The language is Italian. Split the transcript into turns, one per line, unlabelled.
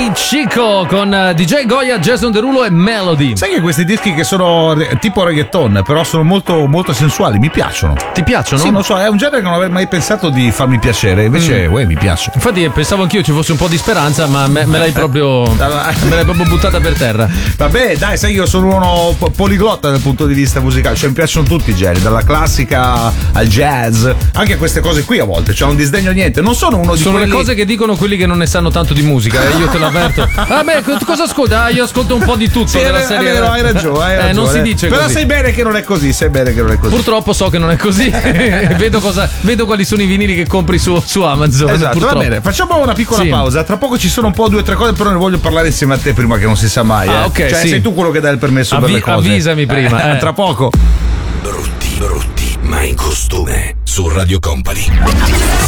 Daddy Chico con DJ Goya, Jason Derulo e Melody.
Sai che questi dischi che sono tipo reggaeton, però sono molto, molto sensuali, mi piacciono.
Ti piacciono?
Sì, non so, è un genere che non avrei mai pensato di farmi piacere, invece mi piace.
Infatti pensavo anch'io ci fosse un po' di speranza, ma me l'hai proprio buttata per terra.
Vabbè, dai, sai, io sono uno poliglotta dal punto di vista musicale, cioè mi piacciono tutti i generi, dalla classica al jazz, anche queste cose qui a volte, cioè non disdegno niente, non sono uno di
sono
quelli...
le cose che dicono quelli che non ne sanno tanto di musica, io te lo avverto. Vabbè, cosa ascolti? Io ascolto un po' di tutto.
Sì,
della serie.
hai ragione.
Non si dice
però
così.
sai bene che non è così,
Purtroppo so che non è così. vedo quali sono i vinili che compri su Amazon.
Esatto,
purtroppo.
va bene, facciamo una piccola
Sì.
pausa. Tra poco ci sono un po' 2 o 3 cose, però ne voglio parlare insieme a te prima, che non si sa mai.
Ok,
cioè,
sì.
sei tu quello che dà il permesso per le cose.
Avvisami prima.
Tra poco.
Brutti, ma in costume su Radio Company.